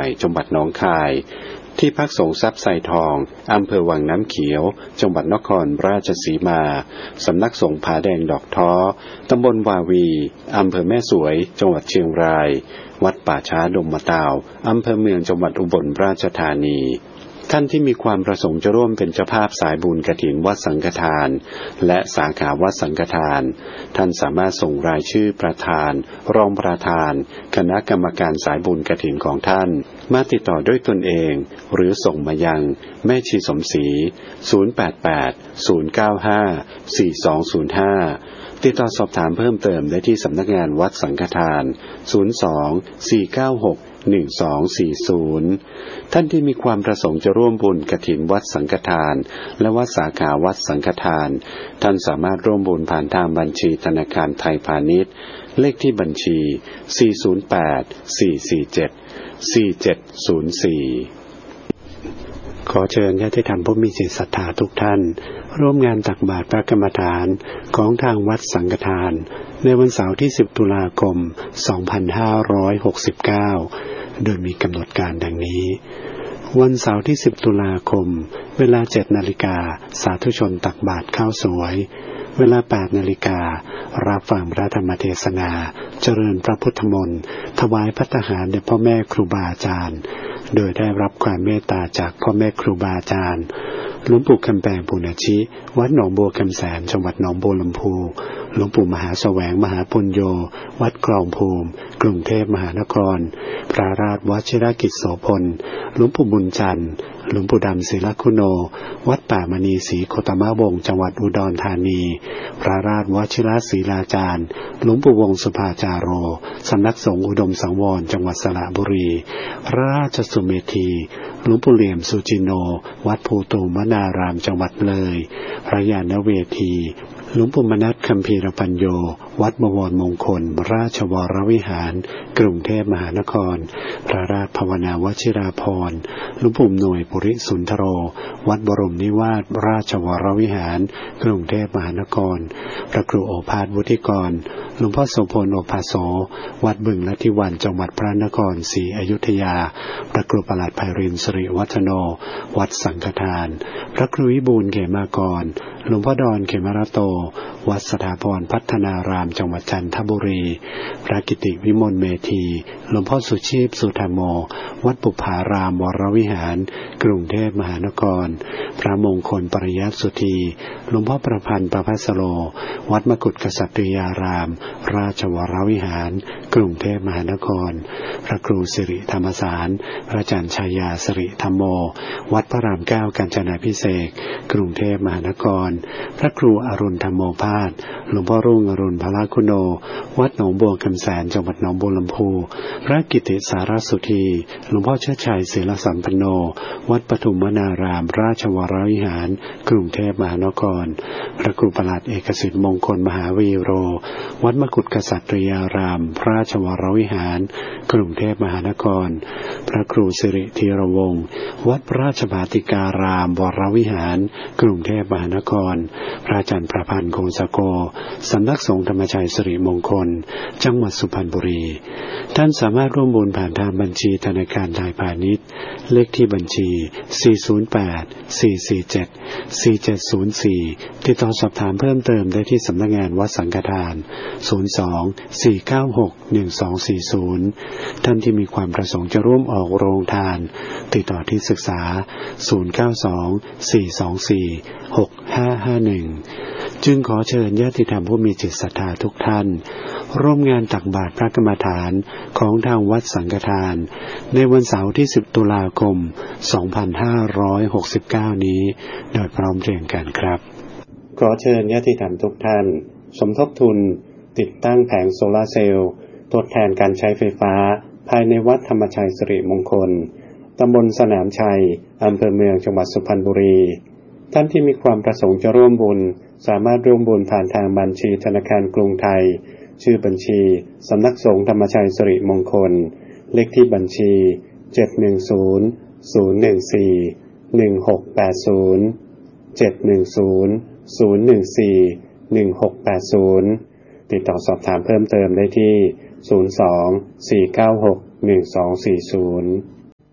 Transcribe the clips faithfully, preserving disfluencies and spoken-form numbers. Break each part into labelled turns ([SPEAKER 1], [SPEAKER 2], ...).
[SPEAKER 1] จังหวัดหนองคายที่พักสงฆ์ทรัพย์ไซทองอำเภอวังน้ำเขียวจังหวัดนครราชสีมาสำนักสงฆ์ผาแดงดอกท้อตำบลวาวีอำเภอแม่สวยจังหวัดเชียงรายวัดป่าช้าดงมะตาวอำเภอเมืองจังหวัดอุบลราชธานีท่านที่มีความประสงค์จะร่วมเป็นเจ้าภาพสายบุญกฐินวัดสังฆทานและสาขาวัดสังฆทานท่านสามารถส่งรายชื่อประธานรองประธานคณะกรรมการสายบุญกฐินของท่านมาติดต่อด้วยตนเองหรือส่งมายังแม่ชีสมศรีศูนย์ แปด แปด ศูนย์ เก้า ห้า สี่ สอง ศูนย์ ห้าติดต่อสอบถามเพิ่มเติมได้ที่สำนักงานวัดสังฆทานศูนย์ สอง สี่ เก้า หก หนึ่ง สอง สี่ ศูนย์ท่านที่มีความประสงค์จะร่วมบุญกฐินวัดสังฆทานและวัดสาขาวัดสังฆทานท่านสามารถร่วมบุญผ่านทางบัญชีธนาคารไทยพาณิชย์เลขที่บัญชีสี่ ศูนย์ แปด สี่ สี่ เจ็ด สี่ เจ็ด ศูนย์ สี่ขอเชิญญาติธรรมผู้มีจิตศรัทธาทุกท่านร่วมงานตักบาตรพระกรรมฐานของทางวัดสังฆทานในวันเสาร์ที่สิบตุลาคมสองพันห้าร้อยหกสิบเก้าโดยมีกำหนดการดังนี้วันเสาร์ที่สิบตุลาคมเวลาเจ็ดนาฬิกาสาธุชนตักบาตรข้าวสวยเวลาแปดนาฬิการับฟังพระธรรมเทศนาเจริญพระพุทธมนต์ถวายภัตตาหารแด่พ่อแม่ครูบาอาจารย์โดยได้รับความเมตตาจากพ่อแม่ครูบาอาจารย์หลวงปู่คำแปงปุณชิวัดหนองบัวคำแสนจังหวัดหนองบัวลำพูหลวงปู่มหาแสวงมหาปุญโญวัดกรองภูมิกรุงเทพมหานครพระราชวชิรกิจโสพลหลวงปู่บุญจันทร์หลวงปู่ดำศิลคุโนวัดป่ามณีศรีโคตมะวงศ์จังหวัดอุดรธานีพระราชวชิรศีลาจารย์หลวงปู่วงศ์สุภาจาโรสำนักสงฆ์อุดมสังวรจังหวัดสระบุรีพระราชสุเมธีหลวงปู่เหลี่ยมสุจิโนวัดภูตูมนารามจังหวัดเลยพระญาณเวทีหลวงปู่มนัสคัมภีรปัญโยวัดบวรมงคลราชวรวิหารกรุงเทพมหานครพระราชภาวนาวชิราภรณ์หลวงปู่หน่วยปุริสุนทโรวัดบรมนิวาสราชวรวิหารกรุงเทพมหานครพระครูโอภาสวุฒิกรหลวงพ่อโสพลโอภาโสวัดบึงลัทธิวันจังหวัดพระนครศรีอยุธยาพระครูประหลัดไพรินทร์สิริวัฒโนวัดสังฆทานพระครูวิบูลย์เขมากรหลวงพ่อดอนเขมรโตวัดสถาพรพัฒนารามจังหวัดจันทบุรีพระกิติวิมลเมธีหลวงพ่อสุชีพสุธรรมโมวัดปุพารามวรวิหารกรุงเทพมหานครพระมงคลปริยัติสุธีหลวงพ่อประพันธ์ประภัสโรวัดมกุฏกษัตริยารามราชวรวิหารกรุงเทพมหานครพระครูสิริธรรมสารพระอาจารย์ชายาสิริธรรมโมวัดพระรามเก้ากาญจนาภิเษกกรุงเทพมหานครพระครูอรุณธรรมโมภาสหลวงพ่อรุ่งอรุณพละคุโนวัดหนองบัวคำแสนจังหวัดหนองบัวลำพูพระกิติสารสุธีหลวงพ่อเชิดชัยศิลสัมปันโนวัดปฐุมวนารามราชวรวิหารกรุงเทพมหานครพระครูประหลัดเอกสิทธิ์มงคลมหาวีโรวัดมกุฏกษัตริยารามราชวรวิหารกรุงเทพมหานครพระครูสิริธีรวงศ์วัดราชบาติการามวรวิหารกรุงเทพมหานครพระอาจารย์ประพันธ์คงสโกสำนักสงฆ์ธรรมชัยสิริมงคลจังหวัดสุพรรณบุรีท่านสามารถร่วมบุญผ่านทางบัญชีธนาคารไทยพาณิชย์เลขที่บัญชีสี่ ศูนย์ แปด สี่ สี่ เจ็ด สี่ เจ็ด ศูนย์ สี่ติดต่อสอบถามเพิ่มเติมได้ที่สำนักงานวัดสังฆทานศูนย์ สอง สี่ เก้า หก หนึ่ง สอง สี่ ศูนย์ท่านที่มีความประสงค์จะร่วมออกโรงทานติดต่อที่ศึกษาศูนย์ เก้า สอง สี่ สอง สี่ หก ห้า ห้า หนึ่งจึงขอเชิญญาติธรรมผู้มีจิตศรัทธาทุกท่านร่วมงานตักบาตรพระกรรมฐานของทางวัดสังฆทานในวันเสาร์ที่สิบตุลาคมสองพันห้าร้อยหกสิบเก้านี้โดยพร้อมเพรียงกันครับขอเชิญญาติธรรมทุกท่านสมทบทุนติดตั้งแผงโซลาร์เซลล์ทดแทนการใช้ไฟฟ้าภายในวัดธรรมชัยสิริมงคลตำบลสนามชัยอำเภอเมืองจังหวัดสุพรรณบุรีท่านที่มีความประสงค์จะร่วมบุญสามารถร่วมบุญผ่านทางบัญชีธนาคารกรุงไทยชื่อบัญชีสำนักสงฆ์ธรรมชัยสิริมงคลเลขที่บัญชีเจ็ด หนึ่ง ศูนย์ ศูนย์ หนึ่ง สี่ หนึ่ง หก แปด ศูนย์ เจ็ด หนึ่ง ศูนย์ ศูนย์ หนึ่ง สี่ หนึ่ง หก แปด ศูนย์ติดต่อสอบถามเพิ่มเติมได้ที่ศูนย์ สอง สี่ เก้า หก หนึ่ง สอง สี่ ศูนย์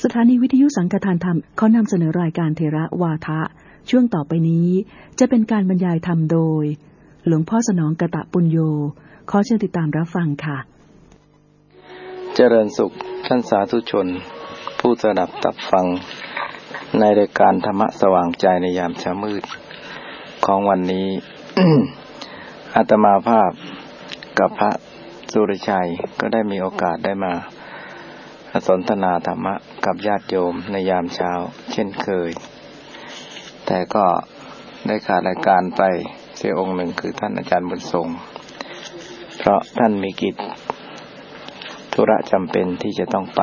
[SPEAKER 2] สถานีวิทยุสังฆทานธรรมเขานำเสนอรายการเทระวาทะช่วงต่อไปนี้จะเป็นการบรรยายธรรมโดยหลวงพ่อสนองกตปุญโญขอเชิญติดตามรับฟังค่ะ
[SPEAKER 3] เจริญสุขท่านสาธุชนผู้สดับตับฟังในรายการธรรมะสว่างใจในยามเช้ามืดของวันนี้ อาตมาภาพกับพระสุรชัยก็ได้มีโอกาสได้มาสนทนาธรรมะกับญาติโยมในยามเช้าเช่นเคยแต่ก็ได้ขาดรายการไปเสียองค์หนึ่งคือท่านอาจารย์บุญทรงเพราะท่านมีกิจธุระจำเป็นที่จะต้องไป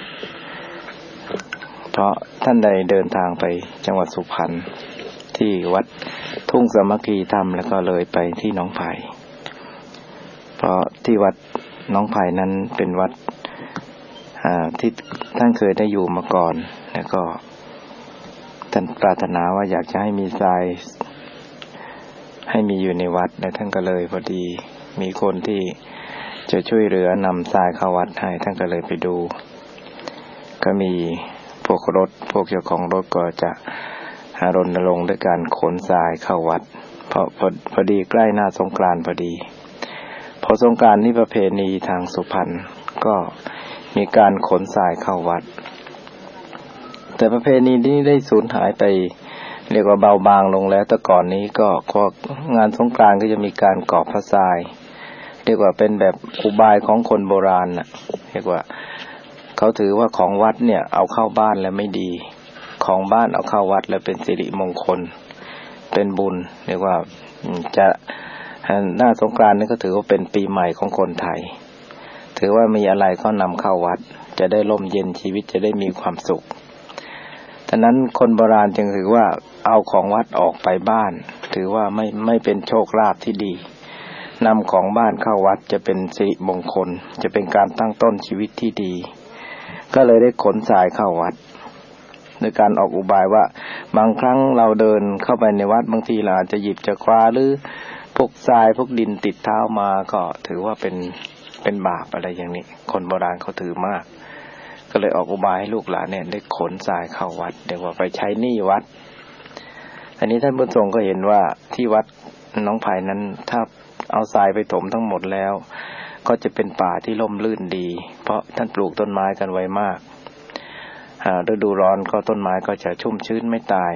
[SPEAKER 3] เพราะท่านใดเดินทางไปจังหวัดสุพรรณที่วัดทุ่งสามัคคีธรรมแล้วก็เลยไปที่หนองไผ่เพราะที่วัดหนองไผ่นั้นเป็นวัดที่ท่านเคยได้อยู่มาก่อนแล้วก็ท่านปรารถนาว่าอยากจะให้มีทรายให้มีอยู่ในวัดและท่านก็เลยพอดีมีคนที่จะช่วยเหลือนำทรายเข้าวัดให้ท่านก็เลยไปดูก็มีพวกรถพวกเจ้าของรถก็จะรณรงค์ด้วยการขนทรายเข้าวัดเพราะพอพอดีใกล้หน้าสงกรานต์พอดีพอสงกรานต์นี่ประเพณีทางสุพรรณก็มีการขนทรายเข้าวัดแต่ประเพณีนี้ได้สูญหายไปเรียกว่าเบาบางลงแล้วแต่ก่อนนี้ก็งานสงกรานต์ก็จะมีการก่อพระทรายเรียกว่าเป็นแบบอุบายของคนโบราณน่ะเรียกว่าเขาถือว่าของวัดเนี่ยเอาเข้าบ้านแล้วไม่ดีของบ้านเอาเข้าวัดแล้วเป็นสิริมงคลเป็นบุญเรียกว่าจะหน้าสงกรานต์นี่ก็ถือว่าเป็นปีใหม่ของคนไทยถือว่ามีอะไรก็นำเข้าวัดจะได้ร่มเย็นชีวิตจะได้มีความสุขฉะนั้นคนโบราณจึงถือว่าเอาของวัดออกไปบ้านถือว่าไม่ไม่เป็นโชคลาภที่ดีนำของบ้านเข้าวัดจะเป็นสิริมงคลจะเป็นการตั้งต้นชีวิตที่ดีก็เลยได้ขนทรายเข้าวัดโดยการออกอุบายว่าบางครั้งเราเดินเข้าไปในวัดบางทีเราอาจจะหยิบจะคว้าหรือพวกทรายพวกดินติดเท้ามาก็ถือว่าเป็นเป็นบาปอะไรอย่างนี้คนโบราณเขาถือมากก็เลยออกอุบายให้ลูกหลานเนี่ยได้ขนทรายเข้าวัดเรียกว่าไปใช้หนี้วัดอันนี้ท่านบุญทรงก็เห็นว่าที่วัดหนองไผ่นั้นถ้าเอาทรายไปถมทั้งหมดแล้วก็จะเป็นป่าที่ร่มรื่นดีเพราะท่านปลูกต้นไม้กันไว้มากฤดูร้อนก็ต้นไม้ก็จะชุ่มชื้นไม่ตาย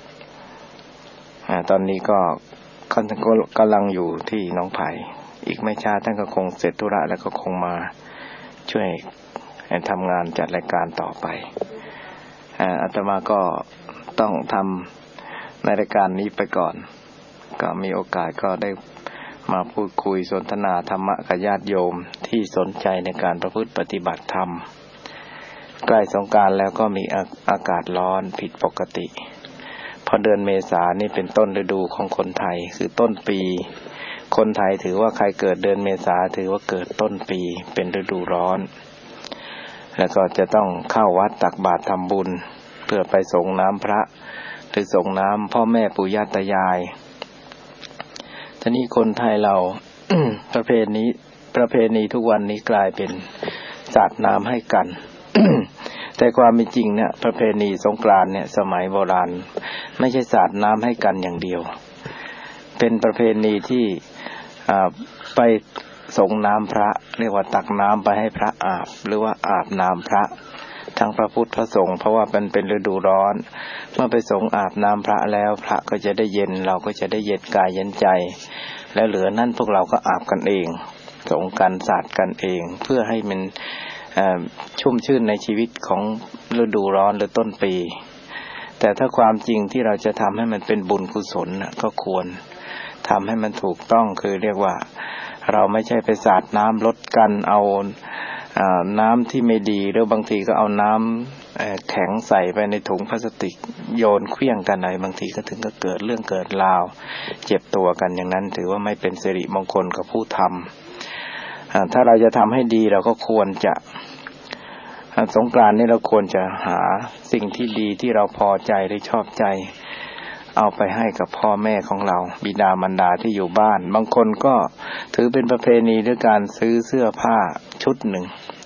[SPEAKER 3] ตอนนี้ก็กำลังอยู่ที่หนองไผ่อีกไม่ช้าท่านก็คงเสร็จธุระแล้วก็คงมาช่วยทำงานจัดรายการต่อไปอาตมาก็ต้องทำในรายการนี้ไปก่อนก็มีโอกาสก็ได้มาพูดคุยสนทนาธรรมะกับญาติโยมที่สนใจในการประพฤติปฏิบัติธรรมใกล้สงกรานต์แล้วก็มีอากาศร้อนผิดปกติพอเดือนเมษานี่เป็นต้นฤดูของคนไทยคือต้นปีคนไทยถือว่าใครเกิดเดือนเมษาถือว่าเกิดต้นปีเป็นฤดูร้อนแล้วก็จะต้องเข้าวัดตักบาตรทำบุญเพื่อไปส่งน้ำพระหรือส่งน้ำพ่อแม่ปู่ย่าตายายทีนี้คนไทยเรา ประเพณีประเพณีทุกวันนี้กลายเป็นสาดน้ำให้กัน แต่ความเป็นจริงเนี่ยประเพณีสงกรานต์เนี่ยสมัยโบราณไม่ใช่สาดน้ำให้กันอย่างเดียวเป็นประเพณีที่ไปส่งน้ำพระเรียกว่าตักน้ำไปให้พระอาบหรือว่าอาบน้ำพระทั้งพระพุทธพระสงฆ์เพราะว่ามันเป็นฤดูร้อนเมื่อไปส่งอาบน้ำพระแล้วพระก็จะได้เย็นเราก็จะได้เย็นกายเย็นใจแล้วเหลือนั่นพวกเราก็อาบกันเองสงกันสาดกันเองเพื่อให้มันชุ่มชื่นในชีวิตของฤดูร้อนหรือต้นปีแต่ถ้าความจริงที่เราจะทำให้มันเป็นบุญกุศลก็ควรทำให้มันถูกต้องคือเรียกว่าเราไม่ใช่ไปสาดน้ำลดกันเอาน้ำที่ไม่ดีหรือบางทีก็เอาน้ำแข็งใส่ไปในถุงพลาสติกโยนเคลี้ยงกันอะไรบางทีก็ถึงก็เกิดเรื่องเกิดราวเจ็บตัวกันอย่างนั้นถือว่าไม่เป็นสิริมงคลกับผู้ทำถ้าเราจะทำให้ดีเราก็ควรจะสงกรานต์นี้เราควรจะหาสิ่งที่ดีที่เราพอใจหรือชอบใจเอาไปให้กับพ่อแม่ของเราบิดามารดาที่อยู่บ้านบางคนก็ถือเป็นประเพณีด้วยการซื้อเสื้อผ้าชุดหนึ่ง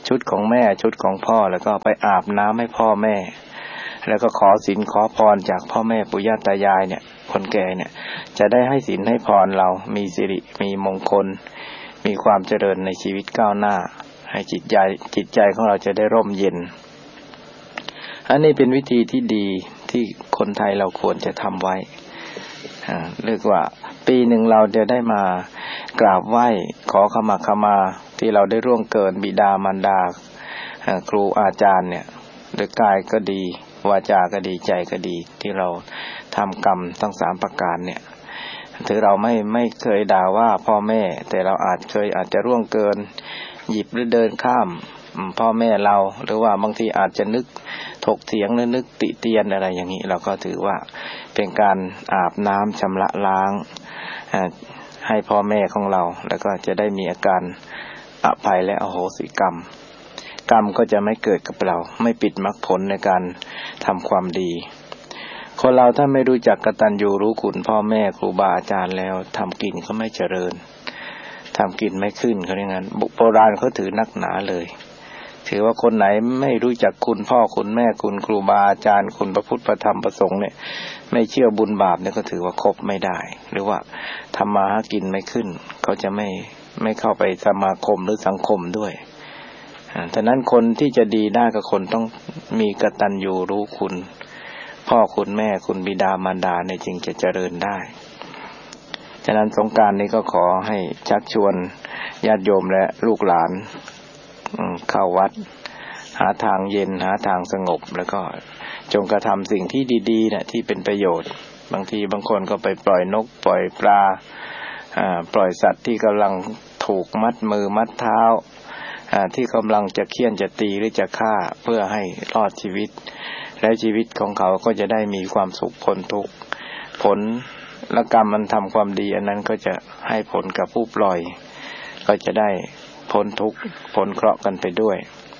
[SPEAKER 3] ชุดของแม่ชุดของพ่อแล้วก็ไปอาบน้ำให้พ่อแม่แล้วก็ขอศีลขอพรจากพ่อแม่ปู่ย่าตายายเนี่ยคนแก่เนี่ยจะได้ให้ศีลให้พรเรามีสิริมีมงคลมีความเจริญในชีวิตก้าวหน้าให้จิตใจจิตใจของเราจะได้ร่มเย็นอันนี้เป็นวิธีที่ดีที่คนไทยเราควรจะทำไว้เรียกว่าปีหนึ่งเราจะได้มากราบไหว้ขอขมาขมาที่เราได้ร่วงเกินบิดามารดาครูอาจารย์เนี่ยโดยกายก็ดีวาจาก็ดีใจก็ดีที่เราทำกรรมทั้งสามประการเนี่ยถือเราไม่ไม่เคยด่าว่าพ่อแม่แต่เราอาจเคยอาจจะร่วงเกินหยิบหรือเดินข้ามพ่อแม่เราหรือว่าบางทีอาจจะนึกถกเถียงหรือนึกติเตียนอะไรอย่างนี้เราก็ถือว่าเป็นการอาบน้ำชำระล้างให้พ่อแม่ของเราแล้วก็จะได้มีอาการอภัยและอโหสิกรรมกรรมก็จะไม่เกิดกับเราไม่ปิดมรรคผลในการทำความดีคนเราถ้าไม่รู้จักกตัญญูรู้คุณพ่อแม่ครูบาอาจารย์แล้วทำกินก็ไม่เจริญทำกินไม่ขึ้นเขาอย่างนั้นโบราณเขาถือนักหนาเลยถือว่าคนไหนไม่รู้จักคุณพ่อคุณแม่คุณครูบาอาจารย์คุณพระพุทธพระธรรมพระสงฆ์เนี่ยไม่เชื่อบุญบาปเนี่ยก็ถือว่าคบไม่ได้หรือว่าทำมาหากินไม่ขึ้นเขาจะไม่ไม่เข้าไปสมาคมหรือสังคมด้วยฉะนั้นคนที่จะดีได้ก็คนต้องมีกตัญญูรู้คุณพ่อคุณแม่คุณบิดามารดาเนี่ยจึงจะเจริญได้ฉะนั้นสงกรานต์นี้ก็ขอให้ชักชวนญาติโยมและลูกหลานเข้าวัดหาทางเย็นหาทางสงบแล้วก็จงกระทำสิ่งที่ดีๆเนี่ยที่เป็นประโยชน์บางทีบางคนก็ไปปล่อยนกปล่อยปลาปล่อยสัตว์ที่กำลังถูกมัดมือมัดเท้าที่กำลังจะเฆี่ยนจะตีหรือจะฆ่าเพื่อให้รอดชีวิตและชีวิตของเขาก็จะได้มีความสุขพ้นทุกข์ผลและกรรมมันทำความดีอันนั้นก็จะให้ผลกับผู้ปล่อยก็จะได้พ้นทุกข์พ้นเคราะห์กันไปด้วย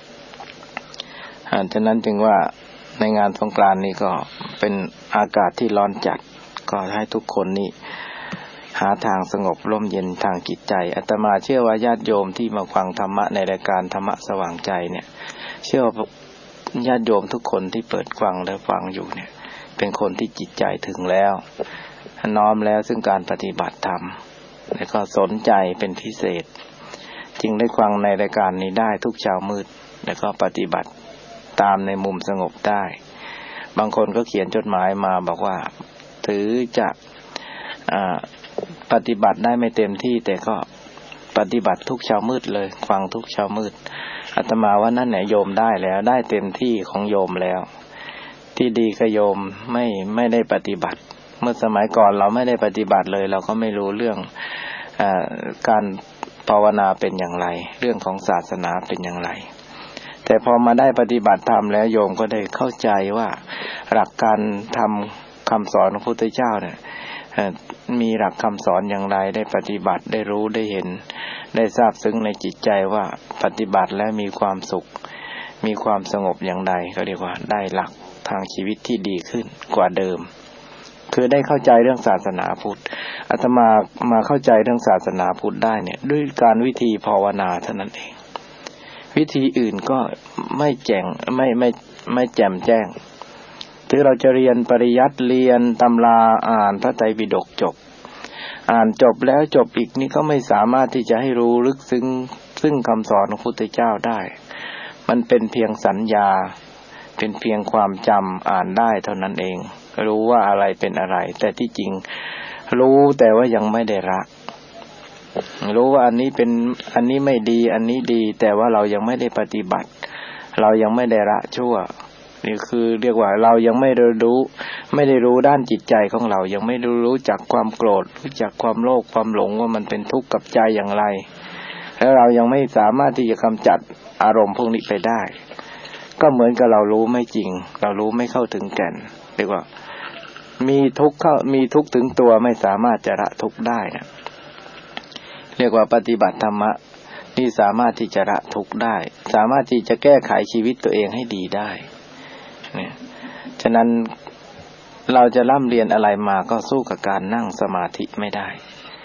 [SPEAKER 3] ฉะนั้นจึงว่าในงานสงกรานต์นี้ก็เป็นอากาศที่ร้อนจัดก็ให้ทุกคนนี่หาทางสงบร่มเย็นทางจิตใจอาตมาเชื่อว่าญาติโยมที่มาฟังธรรมะในรายการธรรมะสว่างใจเนี่ยเชื่อว่าญาติโยมทุกคนที่เปิดฟังและฟังอยู่เนี่ยเป็นคนที่จิตใจถึงแล้วน้อมแล้วซึ่งการปฏิบัติธรรมแล้วก็สนใจเป็นพิเศษจึงได้ฟังในรายการนี้ได้ทุกเช้ามืดแล้วก็ปฏิบัติตามในมุมสงบได้บางคนก็เขียนจดหมายมาบอกว่าถือจะปฏิบัติได้ไม่เต็มที่แต่ก็ปฏิบัติทุกเช้ามืดเลยฟังทุกเช้ามืดอาตมาว่านั่นแหละโยมได้แล้วได้เต็มที่ของโยมแล้วที่ดีก็โยมไม่ไม่ได้ปฏิบัติเมื่อสมัยก่อนเราไม่ได้ปฏิบัติเลยเราก็ไม่รู้เรื่องอ่าการภาวนาเป็นอย่างไรเรื่องของศาสนาเป็นอย่างไรแต่พอมาได้ปฏิบัติธรรมแล้วโยมก็ได้เข้าใจว่าหลักการทำคำสอนของพระพุทธเจ้าเนี่ยมีหลักคำสอนอย่างไรได้ปฏิบัติได้รู้ได้เห็นได้ทราบซึ้งในจิตใจว่าปฏิบัติแล้วมีความสุขมีความสงบอย่างไรก็เรียกว่าได้หลักทางชีวิตที่ดีขึ้นกว่าเดิมคือได้เข้าใจเรื่องศาสนาพุทธอาตมามาเข้าใจเรื่องศาสนาพุทธได้เนี่ยด้วยการวิธีภาวนาเท่านั้นเองวิธีอื่นก็ไม่แจ่งไม่ไม่ไม่แจ่มแจ้งถึงเราจะเรียนปริยัติเรียนตำราอ่านพระไตรปิฎกจบอ่านจบแล้วจบอีกนี่ก็ไม่สามารถที่จะให้รู้ลึกซึ้งซึ่งคำสอนของพระพุทธเจ้าได้มันเป็นเพียงสัญญาเป็นเพียงความจำอ่านได้เท่านั้นเองรู้ว่าอะไรเป็นอะไรแต่ที่จริงรู้แต่ว่ายังไม่ได้ละรู้ว่าอันนี้เป็นอันนี้ไม่ดีอันนี้ดีแต่ว่าเรายังไม่ได้ปฏิบัติเรายังไม่ได้ละชั่วนี่คือเรียกว่าเรายังไม่ได้รู้ไม่ได้รู้ด้านจิตใจของเรายังไม่รู้รู้จักความโกรธรู้จักความโลภความหลงว่ามันเป็นทุกข์กับใจอย่างไรแล้วเรายังไม่สามารถที่จะกำจัดอารมณ์พวกนี้ไปได้ก็เหมือนกับเรารู้ไม่จริงเรารู้ไม่เข้าถึงแก่นเรียกว่ามีทุกข์เข้ามีทุกข์ถึงตัวไม่สามารถจะละทุกข์ได้นะเรียกว่าปฏิบัติธรรมะนี่สามารถที่จะละทุกข์ได้สามารถที่จะแก้ไขชีวิตตัวเองให้ดีได้เนี่ยฉะนั้นเราจะร่ำเรียนอะไรมาก็สู้กับการนั่งสมาธิไม่ได้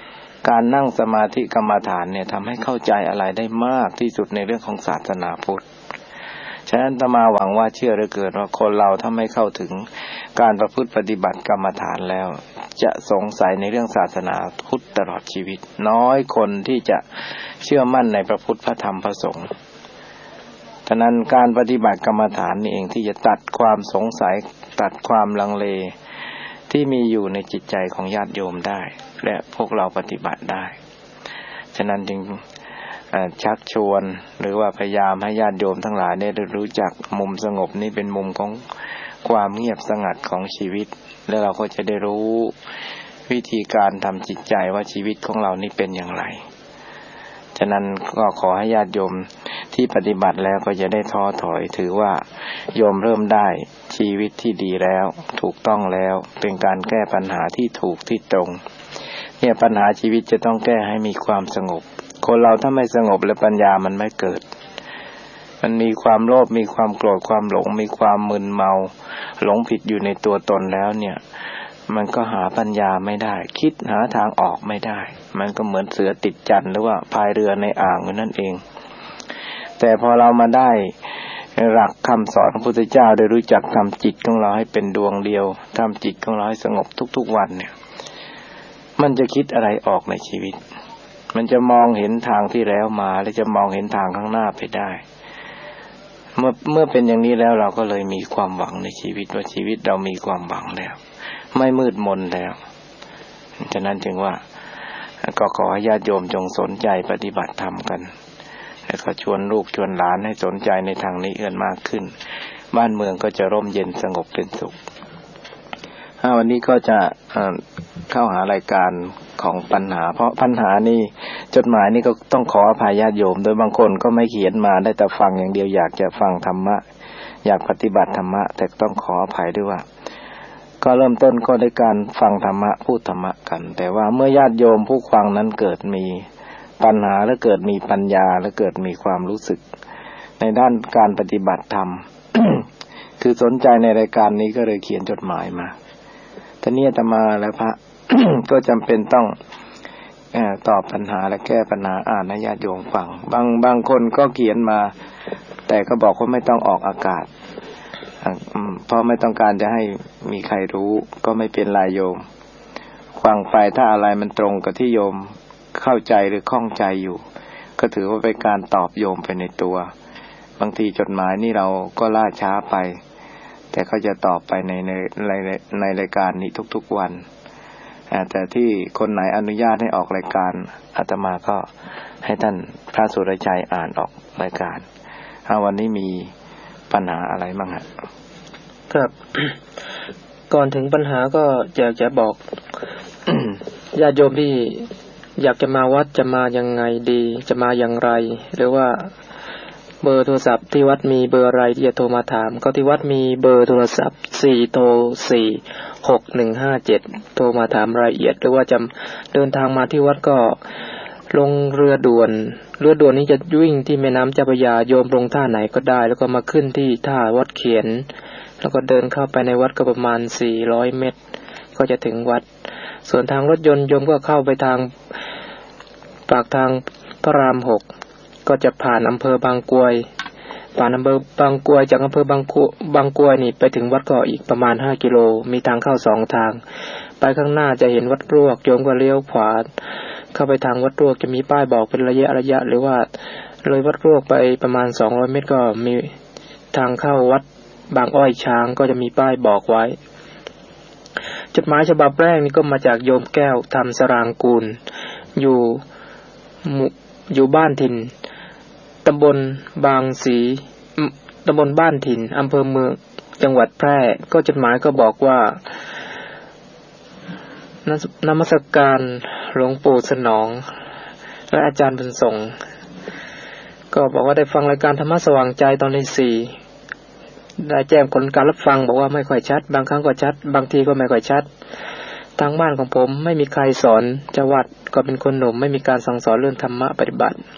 [SPEAKER 3] การนั่งสมาธิกรรมฐานเนี่ยทำให้เข้าใจอะไรได้มากที่สุดในเรื่องของศาสนาพุทธฉะนั้นอาตมาหวังว่าเชื่อเหลือเกินว่าคนเราถ้าไม่เข้าถึงการประพฤติปฏิบัติกรรมฐานแล้วจะสงสัยในเรื่องศาสนาพุทธตลอดชีวิตน้อยคนที่จะเชื่อมั่นในพระพุทธพระธรรมพระสงฆ์ฉะนั้นการปฏิบัติกรรมฐานนี่เองที่จะตัดความสงสัยตัดความลังเลที่มีอยู่ในจิตใจของญาติโยมได้และพวกเราปฏิบัติได้ฉะนั้นจึงชักชวนหรือว่าพยายามให้ญาติโยมทั้งหลายได้รู้จักมุมสงบนี้เป็นมุมของความเงียบสงัดของชีวิตแล้วเราก็จะได้รู้วิธีการทำจิตใจว่าชีวิตของเรานี่เป็นอย่างไรฉะนั้นก็ขอให้ญาติโยมที่ปฏิบัติแล้วก็จะได้ท้อถอยถือว่าโยมเริ่มได้ชีวิตที่ดีแล้วถูกต้องแล้วเป็นการแก้ปัญหาที่ถูกที่ตรงเนี่ยปัญหาชีวิตจะต้องแก้ให้มีความสงบคนเราถ้าไม่สงบและปัญญามันไม่เกิดมันมีความโลภมีความโกรธความหลงมีความมึนเมาหลงผิดอยู่ในตัวตนแล้วเนี่ยมันก็หาปัญญาไม่ได้คิดหาทางออกไม่ได้มันก็เหมือนเสือติดจั่นหรือว่าพายเรือในอ่างนั่นเองแต่พอเรามาได้หลักคำสอนของพระพุทธเจ้าได้รู้จักทำจิตของเราให้เป็นดวงเดียวทำจิตของเราให้สงบทุกๆวันเนี่ยมันจะคิดอะไรออกในชีวิตมันจะมองเห็นทางที่แล้วมาและจะมองเห็นทางข้างหน้าไปได้เมื่อเมื่อเป็นอย่างนี้แล้วเราก็เลยมีความหวังในชีวิตว่าชีวิตเรามีความหวังแล้วไม่มืดมนแล้วฉะนั้นจึงว่าก็ขอให้ญาติโยมจงสนใจปฏิบัติธรรมกันแล้วก็ชวนลูกชวนหลานให้สนใจในทางนี้เอื้อนมากขึ้นบ้านเมืองก็จะร่มเย็นสงบเป็นสุขวันนี้ก็จะเข้าหารายการของปัญหาเพราะปัญหานี่จดหมายนี่ก็ต้องขออภัยญาติโยมโดยบางคนก็ไม่เขียนมาได้แต่ฟังอย่างเดียวอยากจะฟังธรรมะอยากปฏิบัติธรรมะแต่ต้องขออภัยด้วยว่าก็เริ่มต้นก็ด้วยการฟังธรรมะพูดธรรมะกันแต่ว่าเมื่อญาติโยมผู้ฟังนั้นเกิดมีปัญหาและเกิดมีปัญญาและเกิดมีความรู้สึกในด้านการปฏิบัติธรรม คือสนใจในรายการนี้ก็เลยเขียนจดหมายมาทีนี้อาตมาและพระ ก็จำเป็นต้องเอ่อตอบปัญหาและแก้ปัญหาอ่านให้ญาติโยมฟังบางบางคนก็เขียนมาแต่ก็บอกว่าไม่ต้องออกอากาศเพราะไม่ต้องการจะให้มีใครรู้ก็ไม่เป็นไรโยมฟังไปถ้าอะไรมันตรงกับที่โยมเข้าใจหรือข้องใจอยู่ก็ถือว่าเป็นการตอบโยมไปในตัวบางทีจดหมายนี่เราก็ล่าช้าไปแต่เขาจะตอบไปในในในในรายการนี้ทุกๆวันแต่ที่คนไหนอนุญาตให้ออกรายการอาตมาก็ให้ท่านพระสุรชัยอ่านออกรายการวันนี้มีปัญหาอะไรบ้างฮะ
[SPEAKER 4] ครับ ก่อนถึงปัญหาก็อยากจะบอก ญาติโยมที่อยากจะมาวัดจะมายังไงดีจะมาอย่างไรหรือว่าเบอร์โทรศัพท์ที่วัดมีเบอร์อะไรที่จะโทรมาถามก็ที่วัดมีเบอร์โทรศัพท์สี่โทรสี่หกหนึ่งห้าเจ็ดโทรมาถามรายละเอียดหรือว่าจะเดินทางมาที่วัดก็ลงเรือด่วนเรือด่วนนี้จะวิ่งที่แม่น้ำเจ้าพระยาโยมลงท่าไหนก็ได้แล้วก็มาขึ้นที่ท่าวัดเขียนแล้วก็เดินเข้าไปในวัดก็ประมาณสี่ร้อยเมตรก็จะถึงวัดส่วนทางรถยนต์โยมก็เข้าไปทางปากทางพระรามหกก็จะผ่านอำเภอบางกรวยผ่านอำเภอบางกรวยจากอำเภอบางกรวยบางกรวยนี่ไปถึงวัดก็อีกประมาณห้ากิโลมีทางเข้าสองทางไปข้างหน้าจะเห็นวัดรวกโยมก็เลี้ยวขวาเข้าไปทางวัดรวกจะมีป้ายบอกเป็นระยะระยะหรือว่าเลยวัดรวกไปประมาณสองร้อยเมตรก็มีทางเข้าวัดบางอ้อยช้างก็จะมีป้ายบอกไว้จดหมายฉบับแรกนี่ก็มาจากโยมแก้วธรรมสรางกูลอยู่อยู่บ้านถิ่นตำบลบางศรีตำบลบ้านถิ่นอำเภอเมืองจังหวัดแพร่ก็จดหมายก็บอกว่านมัสการหลวงปู่สนองและอาจารย์บุญส่งก็บอกว่าได้ฟังรายการธรรมะสว่างใจตอนที่สี่ได้แจ้งผลการรับฟังบอกว่าไม่ค่อยชัดบางครั้งก็ชัดบางทีก็ไม่ค่อยชัดทางบ้านของผมไม่มีใครสอนจะวัดก็เป็นคนหนุ่มไม่มีการสั่งสอนเรื่องธรรมะปฏิบัติ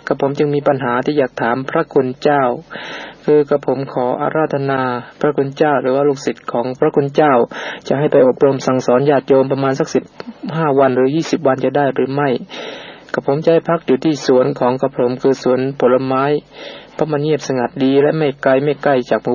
[SPEAKER 4] กระผมจึงมีปัญหาที่อยากถามพระคุณเจ้าคือกระผมขออาราธนาพระคุณเจ้าหรือว่าลูกศิษย์ของพระคุณเจ้าจะให้ไปอบรมสั่งสอนญาติโยมประมาณสักสิบห้าวันหรือยี่สิบวันจะได้หรือไม่กระผมจะให้พักอยู่ที่สวนของกระผมคือสวนผลไม้เพราะมันเงียบสงัดดีและไม่ไกลไม่ใกล้จากหมู่